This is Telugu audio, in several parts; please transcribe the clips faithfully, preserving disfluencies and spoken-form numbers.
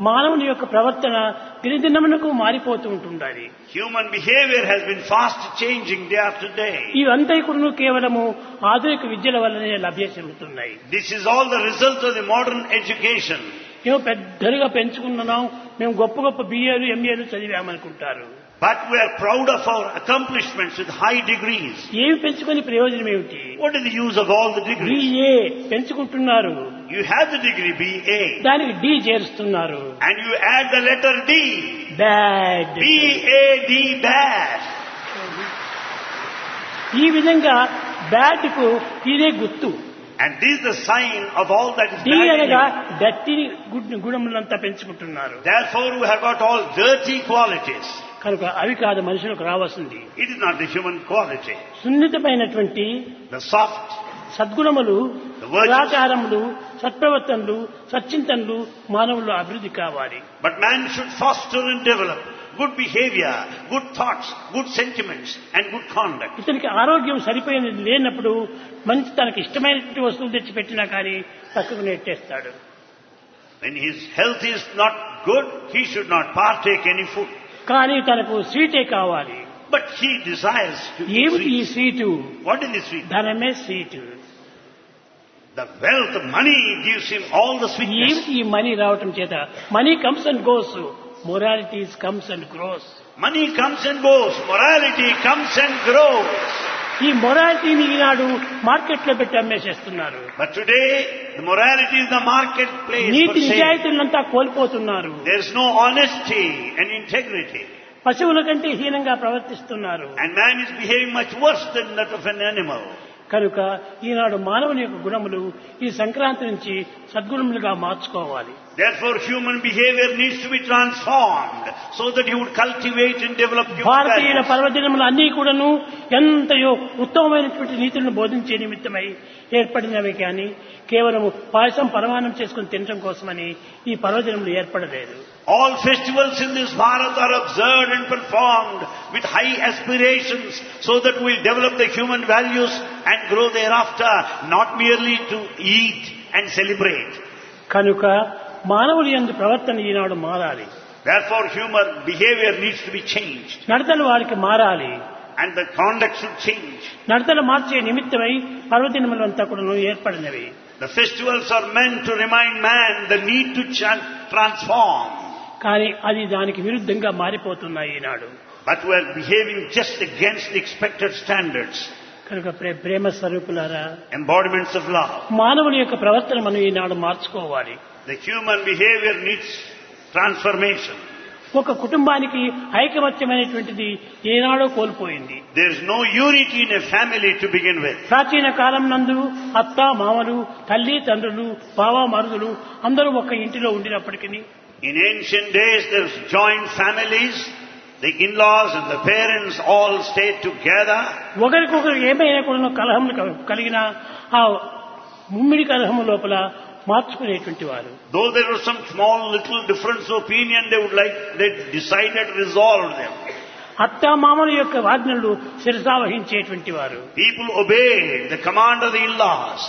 మానవుని యొక్క ప్రవర్తన దినదినమునకు మారిపోతూ ఉంటుండాలి. Human behavior has been fast changing day after day. ఇవంతా కూడా కేవలము ఆధునిక విద్యల వల్లనే లభ్యమవుతున్నాయి. This is all the result of the modern education. మేము పెద్దగా పెంచుకున్నాం, మేము గొప్ప గొప్ప బిఏలు ఎంఏలు చదివామనుకుంటారు. But we are proud of our accomplishments with high degrees. ఏమి పెంచుకొని ప్రయోజనం ఏమిటి? What is the use of all the degrees? BA పెంచుకుంటున్నారు, You have the degree B A దానికి D చేరుస్తున్నారు. and you add the letter D. Bad. B A D bad. ఈ విధంగా బ్యాడ్ కు ఇదే గుర్తు. And this is the sign of all that is D bad in అనగా you. డర్టీ గుణములంతా పెంచుకుంటున్నారు. Therefore we have got all dirty qualities. కనుక అవి కాదు మనుషులకు రావాల్సింది. It is not the human quality. సున్నితమైనటువంటి The soft, సద్గుణములు, The virtues. సదాచారములు, సత్ప్రవర్తనలు, సచ్చింతనలు మానవుల్లో అభివృద్ధి కావాలి. but man should foster and develop good behavior, good thoughts, good sentiments and good conduct. ఇతనికి ఆరోగ్యం సరిపోయినది లేనప్పుడు మంచి తనకి ఇష్టమైనటువంటి వస్తువులు తెచ్చి పెట్టినా కానీ పక్కకు నెట్టేస్తాడు. When his health is not good, he should not partake any food. కానీ తనకు స్వీటే కావాలి. But he desires to eat ఏమిటి ఈ sweets. Sweet? What is the sweet? ధనమే sweet. The wealth, the money gives him all the sweetness. ఏమిటి ఈ మనీ రావటం చేత? Money comes and goes, moralities comes and grows. Money comes and goes, morality comes and grows. ఈ మొరాలిటీని ఈనాడు మార్కెట్ లో పెట్టి అమ్మేసేస్తున్నారు. But today, the morality is the marketplace for NITI sale. నిజాయితీలంతా కోల్పోతున్నారు. There is no honesty and integrity. పశువుల కంటే హీనంగా ప్రవర్తిస్తున్నారు. And man is behaving much worse than that of an animal. కనుక ఈనాడు మానవుని యొక్క గుణములు ఈ సంక్రాంతి నుంచి సద్గుణములుగా మార్చుకోవాలి. Therefore, human behavior needs to be transformed so that he would cultivate and develop human భారతీయుల values. పర్వదినములు అన్నీ కూడాను ఎంతయో ఉత్తమమైనటువంటి నీతులను బోధించే నిమిత్తమై ఏర్పడినవి కానీ కేవలము పాయసం పరమాణం చేసుకుని తినడం కోసమని ఈ పర్వదినములు ఏర్పడలేదు. All festivals in this Bharat are observed and performed with high aspirations so that we will develop the human values and grow thereafter, not merely to eat and celebrate. కనుక మానవుని యందు ప్రవర్తన ఈనాడు మారాలి. Therefore, human behavior needs to be changed నడతలు వారికి మారాలి. and the conduct should change. నడతలు మార్చే నిమిత్తమై పర్వదినములంతా కూడా ఏర్పడినవి. The festivals are meant to remind man the need to ch- transform. కానీ అది దానికి విరుద్ధంగా మారిపోతున్నాయి ఈనాడు. But we are behaving just against the expected standards, కనుక ప్రే- ప్రేమ స్వరూపులారా, embodiments of love. మానవుని యొక్క ప్రవర్తన మనం ఈనాడు మార్చుకోవాలి. The human behavior needs transformation. ఒక కుటుంబానికి ఐకమత్యమైనటువంటిది ఏనాడో కోల్పోయింది. There is no unity in a family to begin with. ప్రాచీన కాలం నందు అత్త మామలు, తల్లి తండ్రులు, బావ మరుదులు అందరూ ఒక ఇంటిలో ఉండినప్పటికీ In ancient days, there was joint families. The in-laws and the parents all stayed together. ఒకరికొకరు ఏమైనా కూడా కలహములు క- కలిగిన ఆ ముమ్మిడి కలహము లోపల మార్చుకునేటువంటి వారు. Though there was some small little difference of opinion, they would like, they decided to resolve them. అత్త మామల యొక్క ఆజ్ఞలు శిరసావహించేటువంటి వారు. People obeyed the command of the in-laws.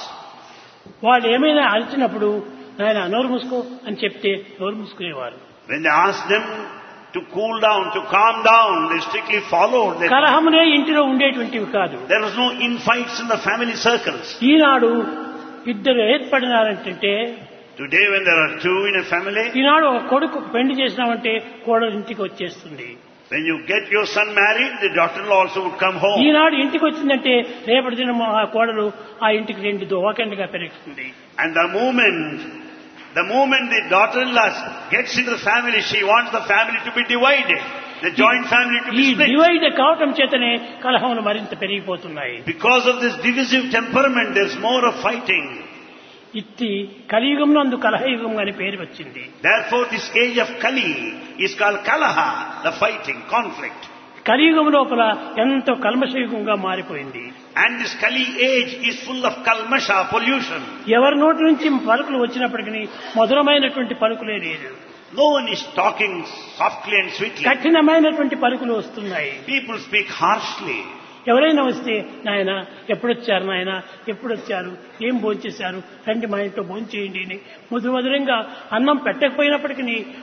వాళ్ళు ఏమైనా అరిచినప్పుడు ఆయన నోరు మూసుకో అని చెప్తే నోరు మూసుకునేవారు. When they asked them to cool down, to calm down, they strictly followed. They, కలహమునే ఇంటిలో ఉండేటువంటివి కాదు. there was no infights in the family circles. ఈనాడు ఇద్దరు ఏర్పడినారంటే Today, when there are two in a family, ఈనాడు ఒక కొడుకు పెళ్లి చేసినామంటే కోడలు ఇంటికి వచ్చేస్తుంది. when you get your son married, the daughter-in-law also would come home. ఈనాడు ఇంటికి వచ్చిందంటే రేపటి దినం ఆ కోడలు ఆ ఇంటికి రెండు దోవకండగా పెరుగుతుంది. And the moment, the moment the daughter-in-law gets into the family, she wants the family to be divided, the joint family to ఈ be split. డివైడ్ కావటం చేతనే కలహములు మరింత పెరిగిపోతున్నాయి. Because of this divisive temperament, there's more of fighting. ఇట్టి కలియుగంలో అందు కలహయుగం అని పేరు వచ్చింది. Therefore, this age of Kali is called Kalaha, the fighting, conflict. కలియుగం లోపల ఎంతో కల్మషయుగంగా మారిపోయింది. And this Kali age is full of kalmasha, pollution. ఎవరి నోటి నుంచి పలుకులు వచ్చినప్పటికీ మధురమైనటువంటి పలుకులే లేదు. No one is talking softly and sweetly. కఠినమైనటువంటి పలుకులు వస్తున్నాయి. People speak harshly. ఎవరైనా వస్తే నాయన ఎప్పుడొచ్చారు, నాయన ఎప్పుడొచ్చారు, ఏం భోంచేశారు, రండి మా ఇంట్లో భోంచేయండి అని మధుర మధురంగా అన్నం పెట్టకపోయినప్పటికీ